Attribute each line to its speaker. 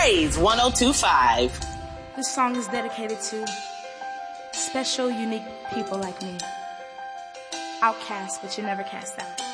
Speaker 1: Blaze 102.5.
Speaker 2: This song is dedicated to special, unique people like me. Outcast, but you're never cast out.